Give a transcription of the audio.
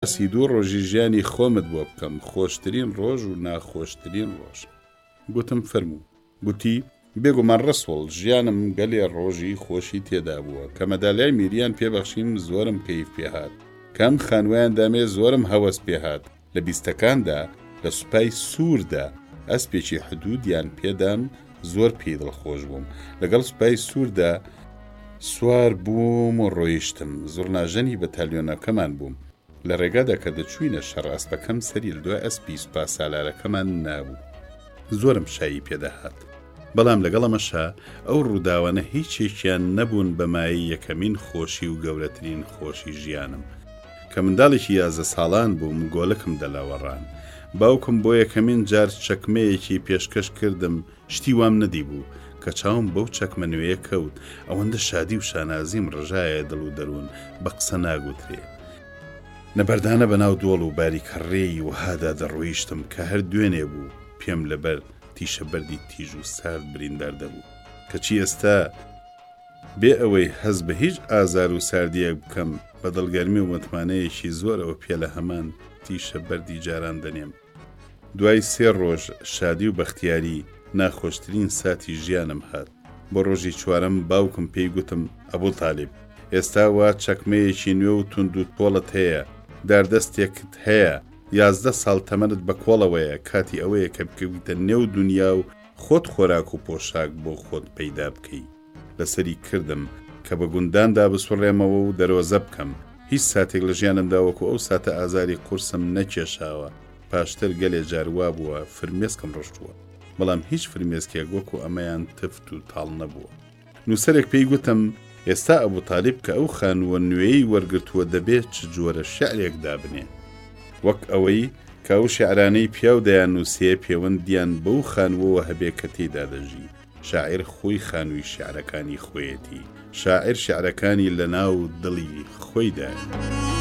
دوو ڕۆژی ژیانی خۆمت بۆ بکەم، خۆشترین ڕۆژ و ناخۆشترین ڕۆژ. گوتم فەرموو. گوتی بێگومان ڕسوڵ ژیانم گەلێ ڕۆژی خۆشی تێدا بووە کە مەدالیای میریان پێبەخشیم زۆرم کەیف پێهات، کەم خانوایان دامێ زۆرم هەوەس پێهات. لە بیستەکاندا لە سوپای سووردا ئەسپێکی حدودیان پێدام، زۆر پێی دڵخۆش بووم. لەگەڵ سوپای سووردا سوار بووم و ڕۆیشتم. زوڕناژەنی بەتالیۆنەکەمان بووم. لە ڕێگادا کە دەچووینە شەڕ ئەسپەکەم سەری لە دوای ئەسپی سوپا سالارەکەمان نابوو. زۆرم شایی پێدەهات. بەڵام لەگەڵەمەشا ئەو ڕووداوانە هیچێکیان نەبوون بەمایی یەکەمین خۆشی و گەورەترین خۆشی ژیانم. کە منداڵێکی 11 ساڵان بووم، گۆلەکم دەلاوەڕان. باوکم بۆ یەکەمین جار چەکمەیەکی پێشکەش کردم، شتی وام نەدی بوو کە چاوم بەو چەکمە نوێیە کەوت. ئەوەندە شادی و شانازیم ڕژایە دڵ و دەروون بە قسە ناگوترێ. نەبەردانە بەناو دۆڵ و باری کەڕێی وهادا دەڕۆیشتم کە هەر دوێنێ بوو پێم لەبەر تیشە بەردی تیژ و سارد بریندار دەبوو. کەچی ئێستا بێ ئەوەی هەز بە هیچ ئازار و ساردیەک بکەم، بە دڵگەرمی و متمانەیەکی زۆرەوە پێ لە هەمان تیشە بەردی جاران دەنێم. دوای 3 ڕۆژ شادی و بەختیاری ناخۆشترین ساتی ژیانم هات. بۆ ڕۆژی 4ەم باوکم پێی گوتم ئەبوو تاالب، ئێستا وا چەکمەیەکی نوێ و تونند و تۆڵت هەیە، داردەستێکت هەیە، 11 ساڵ تەمەنت بە کۆڵەوەیە، کاتی ئەوەیە کە بکەویتە نێو دنیا و خۆت خۆراک و پۆشاک بۆ خۆت پەیدا بکەی. لەسەری کردم کە بە گونداندا بسوڕێمەوە و دەرۆزە بکەم. هیچ ساتێک لە ژیانمدا وەکو ئەو ساتە ئازاری قورسم نەکێشاوە. پاشتر گەلێ جاروا بووە فرمێسکم ڕۆشتووە، بەڵام هیچ فرمێسکێک وەکو ئەمەیان تفت و تاڵ نەبووە. نووسەرێک پێی گوتم ئێستا ئەبوو تاالب کە ئەو خانووە نوێی وەرگرتووە دەبێت چ جۆرە شعرێک دابنێ، وەک ئەوەی کە ئەو شعرانەی پیاو دەیان نووسێ پەیوەندیان بەو خانووەوە هەبێ کە تێیدا دەژی. شاعر خۆی خانووی شعرەکانی خۆیەتی، شاعر شعرەکانی لە ناو دڵی خۆیدا.